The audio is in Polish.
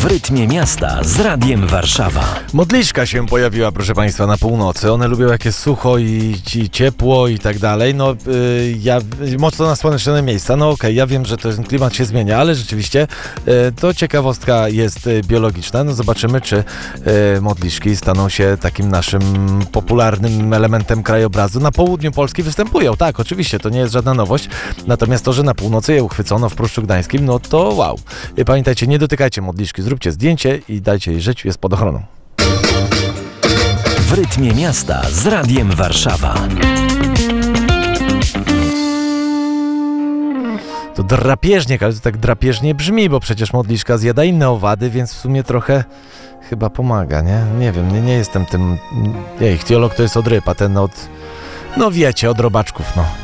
W rytmie miasta z Radiem Warszawa. Modliszka się pojawiła, proszę Państwa, na północy. One lubią jak jest sucho i ciepło i tak dalej. No, ja mocno nasłonecznione miejsca. No okej, ja wiem, że ten klimat się zmienia, ale rzeczywiście to ciekawostka jest biologiczna. No zobaczymy, czy modliszki staną się takim naszym popularnym elementem krajobrazu. Na południu Polski występują, tak, oczywiście, to nie jest żadna nowość. Natomiast to, że na północy je uchwycono w Pruszczu Gdańskim, no to wow. Pamiętajcie, nie dotykajcie modliszki, zróbcie zdjęcie i dajcie jej żyć, jest pod ochroną. W rytmie miasta z Radiem Warszawa. To drapieżnik, ale to tak drapieżnie brzmi, bo przecież modliszka zjada inne owady, więc w sumie trochę chyba pomaga, nie? Nie wiem, nie jestem tym... ichtiolog to jest od ryb, a ten od... No wiecie, od robaczków, no.